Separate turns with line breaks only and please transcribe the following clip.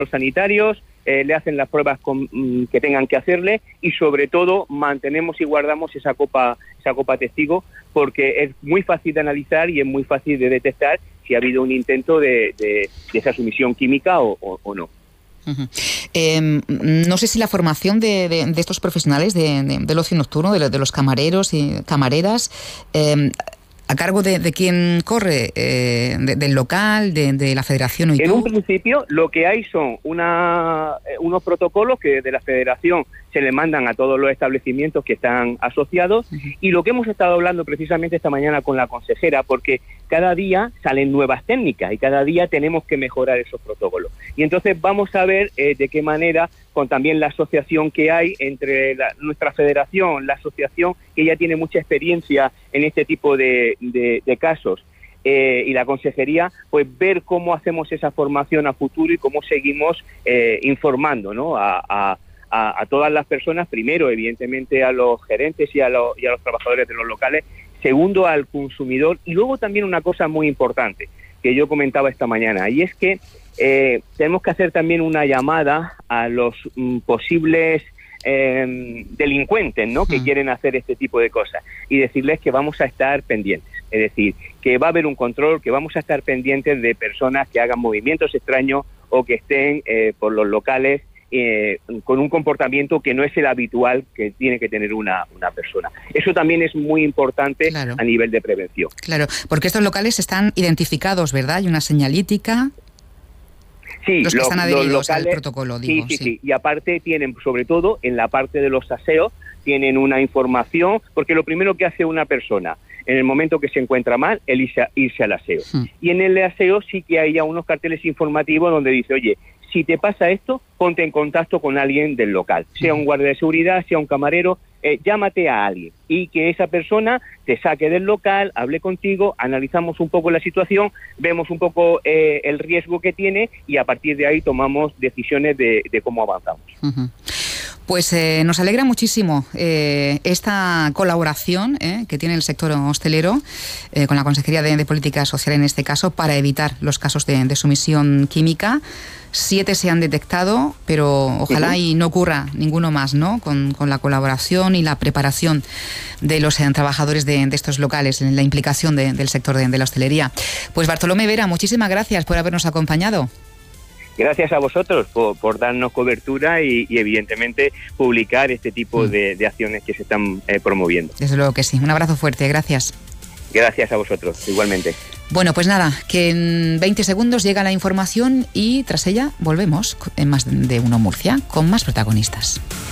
los sanitarios, le hacen las pruebas que tengan que hacerle y sobre todo mantenemos y guardamos esa copa testigo, porque es muy fácil de analizar y es muy fácil de detectar si ha habido un intento de esa sumisión química o no.
Uh-huh. No sé si la formación de estos profesionales del ocio nocturno, de los camareros y camareras, ¿a cargo de quién corre? ¿Del local, de la federación?
En un principio lo que hay son unos protocolos que de la federación se le mandan a todos los establecimientos que están asociados, y lo que hemos estado hablando precisamente esta mañana con la consejera, porque cada día salen nuevas técnicas y cada día tenemos que mejorar esos protocolos. Y entonces vamos a ver de qué manera, con también la asociación que hay entre nuestra federación, la asociación que ya tiene mucha experiencia en este tipo de casos, y la consejería, pues ver cómo hacemos esa formación a futuro y cómo seguimos informando, ¿no?, a todas las personas, primero evidentemente a los gerentes y a los trabajadores de los locales, segundo al consumidor, y luego también una cosa muy importante que yo comentaba esta mañana, y es que tenemos que hacer también una llamada a los posibles delincuentes, ¿no?, que quieren hacer este tipo de cosas, y decirles que vamos a estar pendientes, es decir, que va a haber un control, que vamos a estar pendientes de personas que hagan movimientos extraños o que estén por los locales con un comportamiento que no es el habitual que tiene que tener una persona. Eso también es muy importante, claro, a nivel de prevención.
Claro, porque estos locales están identificados, ¿verdad? Hay una señalítica.
Sí,
los que están adheridos
los locales,
al protocolo, digo.
Sí. Y aparte tienen, sobre todo en la parte de los aseos, tienen una información, porque lo primero que hace una persona en el momento que se encuentra mal es irse al aseo. Y en el aseo sí que hay ya unos carteles informativos donde dice, oye, si te pasa esto, ponte en contacto con alguien del local, sea un guardia de seguridad, sea un camarero, llámate a alguien y que esa persona te saque del local, hable contigo, analizamos un poco la situación, vemos un poco el riesgo que tiene y a partir de ahí tomamos decisiones de cómo avanzamos.
Uh-huh. Pues nos alegra muchísimo esta colaboración que tiene el sector hostelero con la Consejería de Política Social en este caso para evitar los casos de sumisión química. 7 se han detectado, pero ojalá y no ocurra ninguno más, ¿no? Con la colaboración y la preparación de los trabajadores de estos locales, en la implicación del sector de la hostelería. Pues Bartolomé Vera, muchísimas gracias por habernos acompañado.
Gracias a vosotros por darnos cobertura y evidentemente publicar este tipo de acciones que se están promoviendo.
Desde luego que sí. Un abrazo fuerte. Gracias.
Gracias a vosotros, igualmente.
Bueno, pues nada, que en 20 segundos llega la información y tras ella volvemos en Más de Uno Murcia con más protagonistas.